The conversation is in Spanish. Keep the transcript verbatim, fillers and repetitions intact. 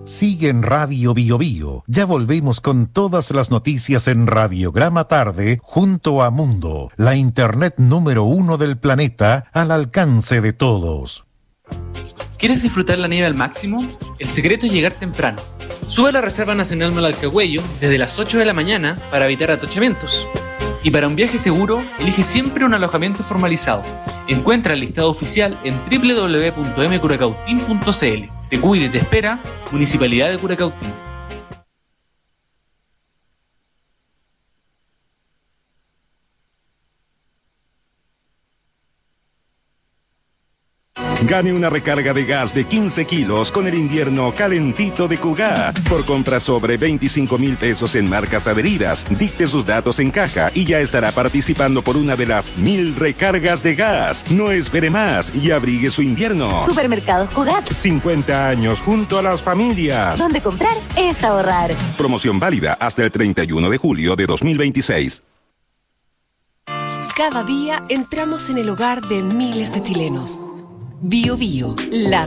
Sigue en Radio Bio Bio. Ya volvemos con todas las noticias en Radiograma Tarde junto a Mundo, la internet número uno del planeta al alcance de todos. ¿Quieres disfrutar la nieve al máximo? El secreto es llegar temprano. Sube a la Reserva Nacional Malalcahuello desde las ocho de la mañana para evitar atochamientos. Y para un viaje seguro, elige siempre un alojamiento formalizado. Encuentra el listado oficial en doble u doble u doble u punto m curacautín punto c l. Te cuide y te espera, Municipalidad de Curacautín. Gane una recarga de gas de quince kilos con el invierno calentito de Cugat. Por compras sobre veinticinco mil pesos en marcas adheridas, dicte sus datos en caja y ya estará participando por una de las mil recargas de gas. No espere más y abrigue su invierno. Supermercados Cugat. cincuenta años junto a las familias. Donde comprar es ahorrar. Promoción válida hasta el treinta y uno de julio de dos mil veintiséis. Cada día entramos en el hogar de miles de chilenos. Bio Bio, la